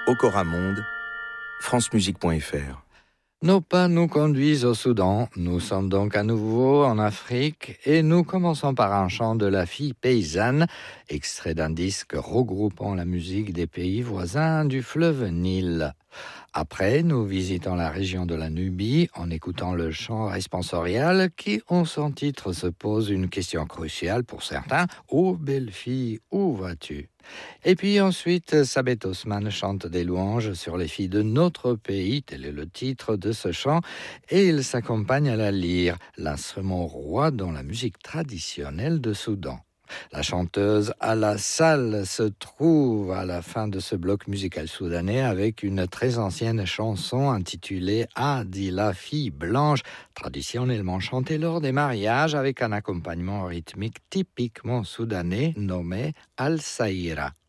Okora Monde, francemusique.fr. Nos pas nous conduisent au Soudan. Nous sommes donc à nouveau en Afrique et nous commençons par un chant de la fille paysanne, extrait d'un disque regroupant la musique des pays voisins du fleuve Nil. Après, nous visitons la région de la Nubie en écoutant le chant responsorial qui, en son titre, se pose une question cruciale pour certains. « Oh, belle fille, où vas-tu ?» Et puis ensuite, Sabet Osman chante des louanges sur les filles de notre pays, tel est le titre de ce chant, et il s'accompagne à la lyre, l'instrument roi dans la musique traditionnelle de Soudan. La chanteuse Ala Sall se trouve à la fin de ce bloc musical soudanais avec une très ancienne chanson intitulée Adi la fille blanche, traditionnellement chantée lors des mariages avec un accompagnement rythmique typiquement soudanais nommé Al-Saïra.